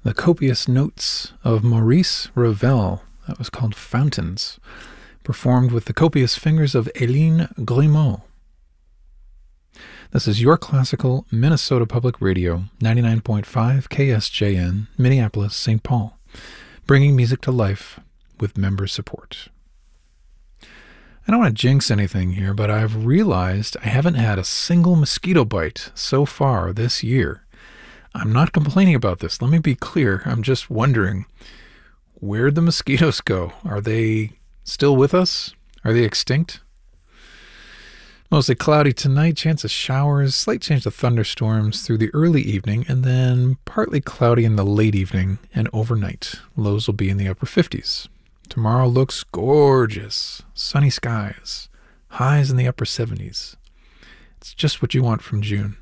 the copious notes of Maurice Ravel, that was called Fountains, performed with the copious fingers of Hélène Grimaud. This is Your Classical Minnesota Public Radio, 99.5 KSJN, Minneapolis, St. Paul, bringing music to life with member support. I don't want to jinx anything here, but I've realized I haven't had a single mosquito bite so far this year. I'm not complaining about this. Let me be clear. I'm just wondering, where'd the mosquitoes go? Are they still with us? Are they extinct? Mostly cloudy tonight, chance of showers, slight change to thunderstorms through the early evening, and then partly cloudy in the late evening and overnight. Lows will be in the upper 50s. Tomorrow looks gorgeous. Sunny skies. Highs in the upper 70s. It's just what you want from June.